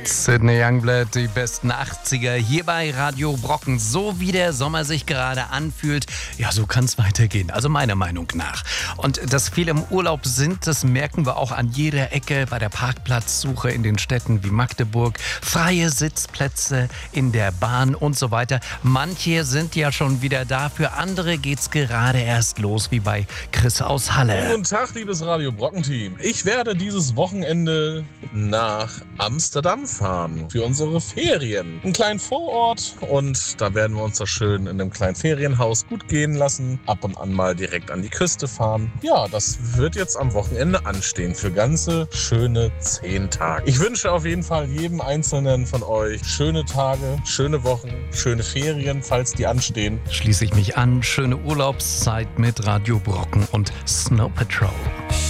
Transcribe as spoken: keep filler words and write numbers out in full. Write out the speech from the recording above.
Sydney Youngblood, die besten achtziger hier bei Radio Brocken. So wie der Sommer sich gerade anfühlt, ja, so kann es weitergehen. Also meiner Meinung nach. Und dass viele im Urlaub sind, das merken wir auch an jeder Ecke bei der Parkplatzsuche in den Städten wie Magdeburg. Freie Sitzplätze in der Bahn und so weiter. Manche sind ja schon wieder da, für andere geht's gerade erst los, wie bei Chris aus Halle. Guten Tag, liebes Radio Brocken-Team. Ich werde dieses Wochenende nach Amsterdam fahren für unsere Ferien. Einen kleinen Vorort, und da werden wir uns das schön in einem kleinen Ferienhaus gut gehen lassen. Ab und an mal direkt an die Küste fahren. Ja, das wird jetzt am Wochenende anstehen für ganze schöne zehn Tage. Ich wünsche auf jeden Fall jedem Einzelnen von euch schöne Tage, schöne Wochen, schöne Ferien, falls die anstehen. Schließe ich mich an. Schöne Urlaubszeit mit Radio Brocken und Snow Patrol.